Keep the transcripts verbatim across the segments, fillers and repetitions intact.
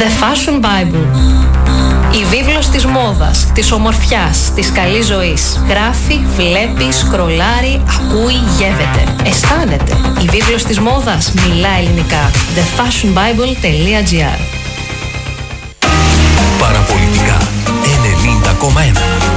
The Fashion Bible. Η βίβλος της μόδας, της ομορφιάς, της καλής ζωής. Γράφει, βλέπει, σκρολάρει, ακούει, γεύεται. Αισθάνεται. Η βίβλος της μόδας μιλά ελληνικά. the fashion bible dot gr. Παραπολιτικά ενενήντα κόμμα ένα.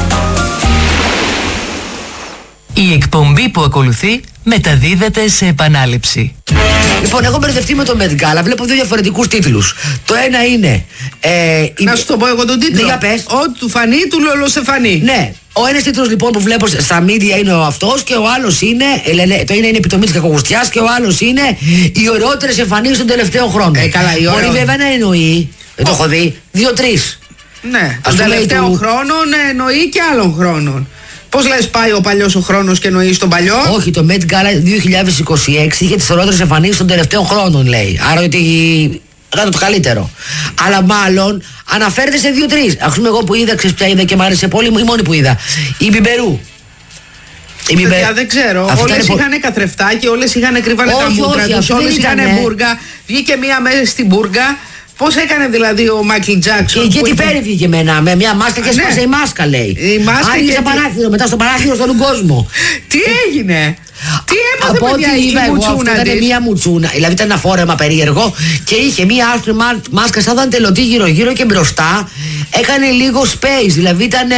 Η εκπομπή που ακολουθεί μεταδίδεται σε επανάληψη. Λοιπόν, έχω μπερδευτεί με το Met Gala. Βλέπω δύο διαφορετικούς τίτλους. Το ένα είναι. Ε, να η... σου το πω εγώ τον τίτλο. Ναι, πες. Ό του φανεί, του λολοσεφανεί. Ναι. Ο ένας τίτλος λοιπόν που βλέπω στα media είναι ο αυτός και ο άλλος είναι. Λένε, το ένα είναι επιτομή της κακογουστιάς και ο άλλος είναι οι ωραιότερες εμφανίσεις των τελευταίων χρόνων. Ε, καλά, η Μπορεί βέβαια να εννοεί. Δεν το έχω δει. Δύο-τρεις. Ναι. Των τελευταίων του... χρόνων εννοεί και άλλων χρόνων. Πώς λες πάει ο παλιός ο χρόνος και εννοείς τον παλιό? Όχι, το Met Gala δύο χιλιάδες είκοσι έξι είχε τις ωραιότερες εμφανίσεις των τελευταίων χρόνων, λέει. Άρα ότι ήταν το καλύτερο. Αλλά μάλλον αναφέρεται σε δύο-τρεις. Ας πούμε, εγώ που είδα, ξέρεις ποια είδα και μ' άρεσε πολύ, η μόνη που είδα. Η Μπιμπερού. Η Μπιμπερού. Δεν ξέρω. Αυτή όλες είχαν πο... καθρεφτάκι, όλες είχαν κρυβάνε τα μούτρα τους, όλες είχαν μπούργα. Βγήκε μία μέσα στην μπούργα. Πώς έκανε δηλαδή ο Μάικλ Τζάκσον? Και, και τι πέρυφηκε με, με μια μάσκα και σπάσε η μάσκα, λέει. Η μάσκα άργησε και... παράθυρο, μετά στο παράθυρο στον κόσμο. Τι έγινε? Τι έπαθε από παιδιά η μουτσούνα της? Ήταν μια μουτσούνα, δηλαδή ήταν ένα φόρεμα περίεργο και είχε μια άσπρη μάσκα σαν ήταν τελωτή γύρω γύρω και μπροστά έκανε λίγο space, δηλαδή ήταν,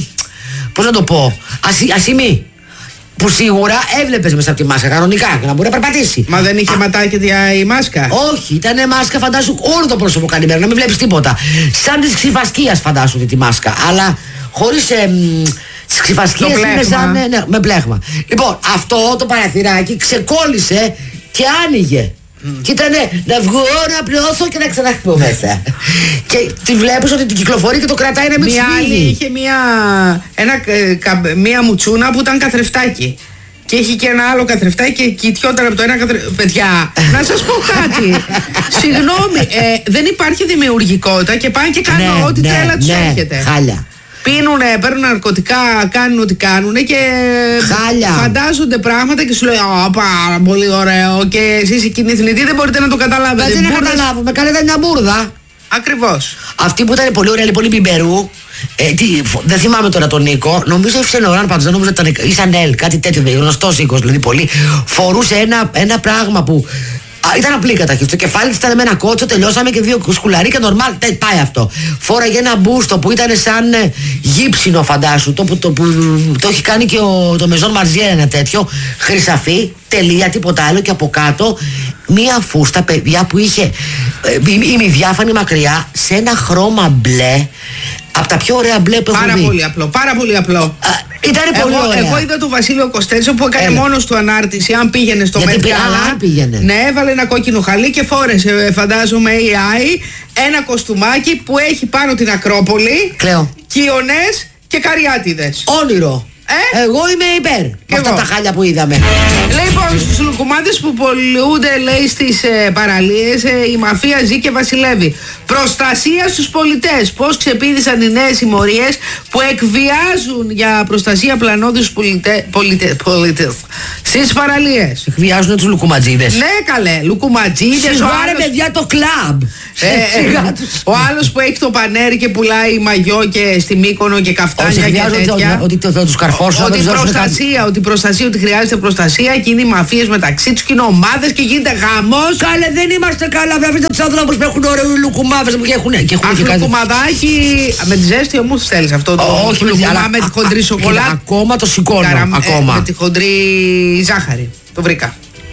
πώς να το πω, ασημή. Που σίγουρα έβλεπες μέσα από τη μάσκα κανονικά και να μπορεί να περπατήσει. Μα δεν είχε ματάκια η μάσκα? Όχι, ήταν μάσκα, φαντάσου όλο το πρόσωπο καλημέρα, να μην βλέπεις τίποτα. Σαν της ξυφασκίας φαντάσου τη μάσκα, αλλά χωρίς ε, τις ξυφασκίες είναι σαν, ναι, ναι, με πλέγμα. Λοιπόν, αυτό το παραθυράκι ξεκόλλησε και άνοιγε. Mm. Και ήταν να βγω, να πληρώσω και να ξαναχτυπώ μέσα. Και τη βλέπεις ότι την κυκλοφορεί και το κρατάει να μην μια σφίγγει. Άλλη είχε μια, ένα, κα, μια μουτσούνα που ήταν καθρεφτάκι. Και είχε και ένα άλλο καθρεφτάκι και κοιτιόταν από το ένα καθρεφτάκι. Παιδιά, να σας πω κάτι. Συγγνώμη, ε, δεν υπάρχει δημιουργικότητα και πάνε και κάνουν ναι, ό,τι ναι, τρέλα τους ναι, έρχεται. Χάλια. Πίνουνε, παίρνουν ναρκωτικά, κάνουν ό,τι κάνουνε και χάλια. Φαντάζονται πράγματα και σου λέει «Α, πάρα πολύ ωραίο» και εσείς οι κοινήθλητοι δεν μπορείτε να το καταλάβετε. Δεν να καταλάβουμε, κάνετε μια μπουρδα. Ακριβώς. Αυτή που ήταν πολύ ωραία, λοιπόν, η Μπιμπερού. Ε, τι, δεν θυμάμαι τώρα τον Νίκο. Νομίζω ότι ήταν πάντως, δεν νομίζω ότι ήταν η Σανέλ, κάτι τέτοιο, γνωστός οίκος δηλαδή πολύ. Φορούσε ένα, ένα πράγμα που α, ήταν απλή καταρχήν. Στο κεφάλι της ήταν με ένα κότσο, τελειώσαμε και δύο σκουλαρίκια, νορμάλ, πάει αυτό. Φόραγε ένα μπούστο που ήταν σαν ε, γύψινο, φαντάσου. Το, το, το, το, το έχει κάνει και ο, το Μεζόν Μαρζιέ ένα τέτοιο. Χρυσαφή, τελεία, τίποτα άλλο. Και από κάτω μία φούστα, παιδιά, που είχε ε, ημιδιάφανη μακριά σε ένα χρώμα μπλε. Από τα πιο ωραία μπλε που έχω Πάρα δει. πολύ απλό, πάρα πολύ απλό. Α, ήταν πολύ εγώ, ωραία. εγώ είδα τον Βασίλειο Κοστέτσο που έκανε Έλα. μόνος του ανάρτηση. Αν πήγαινε στο Γιατί Met Gala, πήγαινε. ναι, έβαλε ένα κόκκινο χαλί και φόρεσε, φαντάζομαι, έι άι, ένα κοστούμάκι που έχει πάνω την Ακρόπολη, Κλαίω. Κιονές και Καριάτιδες. Όνειρο. Ε? Εγώ είμαι υπέρ με αυτά τα χάλια που είδαμε. Λοιπόν, στους λουκουμάδες που πολλούνται, λέει, στις ε, παραλίες, ε, η μαφία ζει και βασιλεύει. Προστασία στους πολιτές. Πώς ξεπήδησαν οι νέες συμμορίες που εκβιάζουν για προστασία πλανώδους πολιτε, πολιτε, πολιτες στις παραλίες. Εκβιάζουν τους λουκουματζίδες. Ναι, καλέ, λουκουματζίδες. Σιγάρε παιδιά το κλαμπ. Ε, ε, ο άλλος που έχει το πανέρι και πουλάει μαγιό και στη Μύκονο και καφτάνια και τέτοια. Ότι θα τους καρφώσουν. Ότι προστασία, ότι προστασία, ότι χρειάζεται προστασία και είναι οι μαφίες μεταξύ τους και είναι ομάδες και γίνεται γαμός. Καλέ, δεν είμαστε καλά. Βρείτε τους άνθρωπους που έχουν ωραίους λουκουμάδες που έχουν. Αχ, λουκουμαδάκι. Με τη ζέστη όμως θέλεις αυτό το λουκουμά με τη χοντρή σοκολάτα. Ακόμα το σηκώνω. Με τη χοντρή ζάχαρη. Το βρήκα.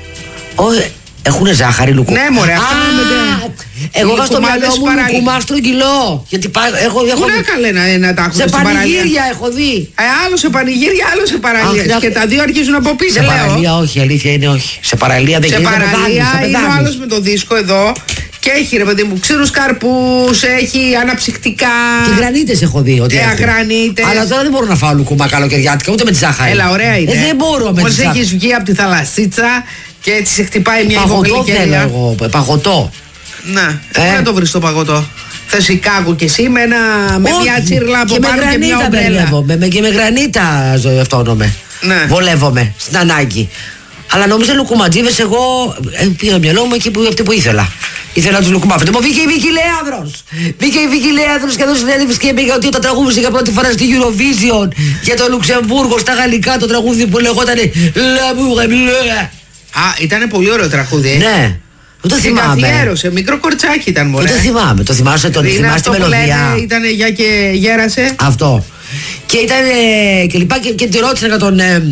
Έχουνε ζάχαρη λουκουμά. Ναι, μωρέ, αυτό είναι. Εγώ είχα στο μυαλό μου λουκουμά στρογγυλό. Γιατί έχω. Πού να καλέ να τα έχουν σε πανηγύρια έχω δει. Ε, άλλο σε πανηγύρια, άλλο σε παραλίες. Και τα δύο αρχίζουν από πίσω. Σε παραλία όχι, αλήθεια είναι όχι. Σε παραλία δεν γίνεται. Σε παραλία είναι ο άλλος με το δίσκο εδώ. Και έχει, ρε παιδί μου, ξύρους καρπούς, έχει αναψυκτικά. Και γρανίτες έχω δει. Ότι ε, γρανίτες. Αλλά τώρα δεν μπορώ να φάω λουκουμά καλοκαιριάτικα ούτε με τη ζάχαρη. Έλα, ωραία είναι. Ε, δεν μπορώ με τη ζάχαρη. Πώς έχεις βγει από τη θαλασσίτσα και έτσι σε χτυπάει μια παγωτό θέλω εγώ, παγωτό. Να, πού να το βρεις το παγωτό? Θα Σικάγο και εσύ με, ένα, με μια τσίρλα από πάνω και μια ομπρέλα. Με, και με γρανίτα ζωευτώνομαι. Ναι. Βολεύομαι στην ανάγκη. Αλλά νόμιζα λουκουματζίδες, εγώ ε, πήγα το μυαλό μου εκεί που, αυτή που ήθελα. Ήθελα τους λουκουμάφες. Μου βγήκε η Βίκη Λέανδρος. Βγήκε η Βίκη Λέανδρος και εδώ συνέντευξη και είπε ότι όταν τραγούδισε για πρώτη φορά στη Eurovision για το Λουξεμβούργο στα γαλλικά το τραγούδι που λεγόταν L'amour est bleu. Α, ήταν πολύ ωραίο τραγούδι. Ναι. Δεν το Την θυμάμαι. καθιέρωσε, μικρό κορτσάκι ήταν μωρέ. Δεν το θυμάμαι. Το θυμάσαι τον Είναι θυμάσαι αυτό τη που μελωδία. λένε, ήτανε για και γέρασε. Αυτό. Και ήταν ε, και λοιπά και, και τη ρώτησα για τον ε,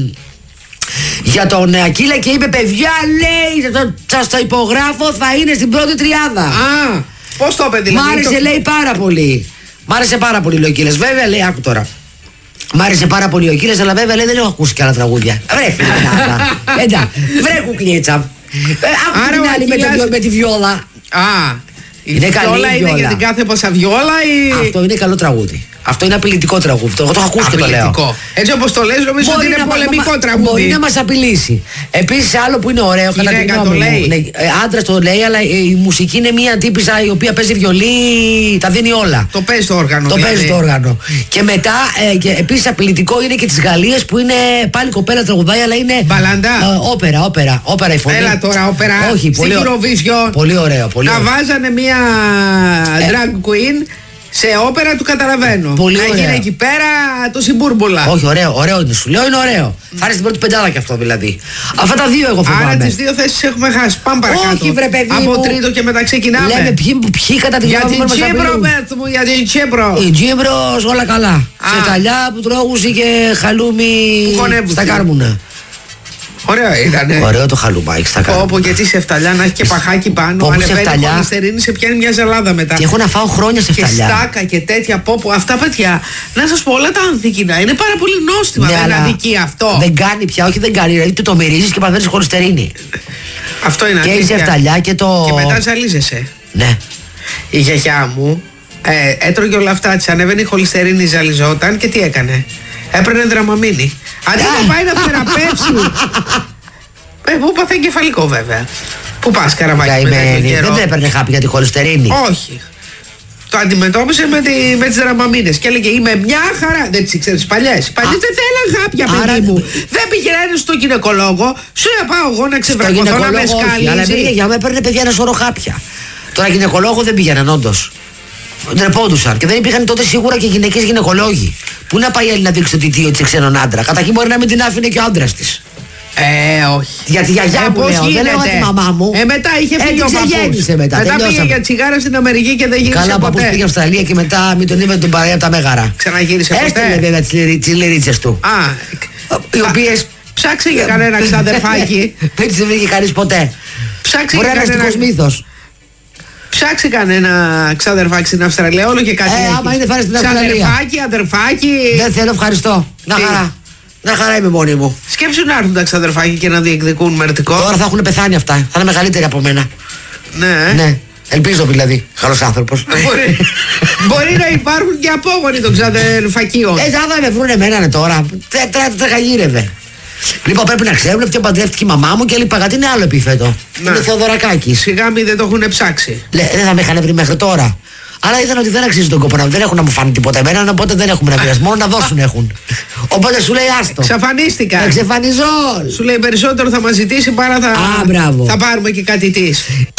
για τον ε, Ακύλα και είπε παιδιά λέει σας το υπογράφω θα είναι στην πρώτη τριάδα. Α, πώς το είπε δηλαδή. Μ' άρεσε το... λέει πάρα πολύ. Μ' άρεσε πάρα πολύ λέει ο Ακύλας. Βέβαια λέει άκου τώρα. Μ' άρεσε πάρα πολύ ο Ακύλας αλλά βέβαια λέει δεν έχω ακούσει και άλλα τραγούδια. Βρε φίλε εντά. Βρε κουκλίτσα. Άκου την άλλη με, το, με τη βιόλα. Α, η Είναι καλή βιόλα η είναι βιόλα. για την κάθε πασαβιόλα ή... Αυτό είναι καλό τραγούδι. Αυτό είναι απειλητικό τραγούδι. Εγώ το έχω ακούσει και το λέω. Απειλητικό. Έτσι όπως το λες νομίζω ότι είναι να- πολεμικό μα- τραγούδι. Μπορεί να μας απειλήσει. Επίσης άλλο που είναι ωραίο κατά τη Γυναίκα γνώμη το μου. λέει. Ναι, ε, άντρας το λέει, αλλά ε, η μουσική είναι μια τύπισσα η οποία παίζει βιολί, τα δίνει όλα. Το παίζει το όργανο. Το δηλαδή. παίζει το όργανο. Και μετά, ε, και επίσης απειλητικό είναι και της Γαλλίας που είναι πάλι κοπέλα τραγουδάει, αλλά είναι. Μπαλαντά. ε, όπερα, όπερα, όπερα η φωνή. Έλα τώρα, όπερα. Όχι, στην πολύ, ω- Eurovision. πολύ ωραίο. Πολύ Να ωραίο. βάζανε μια Ε. drag queen σε όπερα του καταλαβαίνω. Πολύ να ωραία. γίνει εκεί πέρα το συμπούρμπολα. Όχι, ωραίο, ωραίο είναι. Σου λέω είναι ωραίο. Θα είναι στην πρώτη πεντάδα κι αυτό δηλαδή. Αυτά τα δύο εγώ φοβάμαι. Άρα τις δύο θέσεις έχουμε χάσει. Πάμε παρακάτω. Όχι, βρε παιδί Από μου. τρίτο και μετά ξεκινάμε. Λέμε ποιοι, ποιοι κατά τη Για γνώμη την μας Τσίπρο, απειλούν. Μπέρτ μου, για την Τσίπρο. Η Τζίμπρος όλα καλά. Α. Σε ταλιά που τρώγουσε και χαλούμι Που χωνεύουσε. στα κάρμουνα. Ωραία ήτανε. Ωραίο το χαλουμάκι στα κάρμουνα. Πω, πω, γιατί σε φταλιά να έχει και παχάκι πάνω. Πω, πω, Ανεβαίνει σεφταλιά. χολυστερίνη, σε πιάνει μια ζαλάδα μετά. Και έχω να φάω χρόνια σε Και φταλιά. στάκα και τέτοια πόπο. Αυτά παιδιά, να σας πω όλα τα ανθικινά είναι πάρα πολύ νόστιμα. Ναι, δεν αλλά αδικεί αυτό. Δεν κάνει πια, όχι δεν κάνει. Δηλαδή το μυρίζεις και παθαίνεις χολυστερίνη. Αυτό είναι Και η αλήθεια. ζεφταλιά και το. Και μετά ζαλίζεσαι. Ναι. Η γιαγιά μου ε, έτρωγε όλα αυτά, της ανέβαινε η χολυστερίνη, ζαλιζόταν και τι έκανε. Έπαιρνε δραμαμίνη. Αντί να πάει να θεραπεύσει. Ε, μου έπαθε εγκεφαλικό βέβαια. Πού πας Καραβάκη με τέτοιο Καημένη. καιρό. Δεν έπαιρνε χάπι για τη χολυστερίνη. Όχι. Το αντιμετώπισε με, τη, με τις δραμαμίνες και έλεγε είμαι μια χαρά. Δεν τις ήξερες παλιές. Οι παλιές δεν θέλαν χάπια άρα- παιδί μου. Δεν πήγαινε στον γυναικολόγο. Σου να πάω εγώ να Στο ξεβρακωθώ να με γυναικολόγο όχι, αλλά η σκαλίζει. γιαγιά μου έπαιρνε παιδιά ένα σωρό χάπια. Τώρα γυναικολόγο δεν πήγαιναν όντως. Ντρεπόντουσαν και δεν υπήρχαν τότε σίγουρα και γυναικείς γυναικολόγοι. Πού να πάει η άλλη να δείξει το τιτίο της σε ξένον άντρα. Καταρχήν μπορεί να μην την άφηνε και ο άντρας της. Ε, όχι. Για τη γιαγιά Ε, μου πώς λέω, δεν γίνεται. λέω για τη μαμά μου. Ε, μετά είχε Ε, φύγει την ο παππούς. ξεγέννησε μετά, Μετά πήγε τελειώσαμε. για τσιγάρα στην Αμερική και δεν γύρισε Καλά, ο παππούς ποτέ. πήγε Αυστραλία και μετά μην τον είδε τον παρέα από τα μέγαρα. Ξαναγύρισε ποτέ. Έστειλε βέβαια τις λυρι- τις λυρίτσες του. Α, Οι οποίες ψάξε για κανένα ξαδερφάκι. δεν τις βρήκε κανείς ποτέ. Ψάξε Μπορεί για να είναι κανένα. αστικός μύθος. Ψάξε κανένα ξαδερφάκι στην Αυστραλία, όλο και κάτι. Ε, έχει. άμα είναι φάρε στην Αυστραλία. Ξαδερφάκι, αδερφάκι. Δεν θέλω, ευχαριστώ. Να Τι? χαρά. Να χαρά είμαι μόνη μου. Σκέψου να έρθουν τα ξαδερφάκια και να διεκδικούν μερτικό. Τώρα θα έχουν πεθάνει αυτά. Θα είναι μεγαλύτεροι από μένα. Ναι. Ναι. Ελπίζω δηλαδή. Καλός άνθρωπος. Μπορεί, μπορεί να υπάρχουν και απόγονοι των ξαδερφακίων. Ε, θα με βρουν εμένα ναι, τώρα. Τρέχαγύρευε. Λοιπόν, πρέπει να ξέρουν ποιο παντρεύτηκε η μαμά μου και λοιπά. Γιατί είναι άλλο επίθετο. Ναι. Είναι Θεοδωρακάκης. Σιγά μη δεν το έχουν ψάξει. Λέ, δεν θα με είχαν βρει μέχρι τώρα. Αλλά είδαν ότι δεν αξίζει τον κόπο να δεν έχουν να μου φάνει τίποτα εμένα, οπότε δεν έχουμε να πειράσει. Μόνο να δώσουν έχουν. Οπότε σου λέει άστο. Ξαφανίστηκαν. Εξεφανιζόλ. Σου λέει περισσότερο θα μας ζητήσει παρά θα, Α, μπράβο. θα πάρουμε και κάτι της.